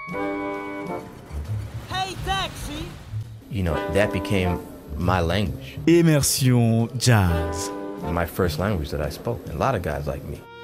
Hey, taxi! You know, that became my language. Immersion Jazz. My first language that I spoke. And a lot of guys like me.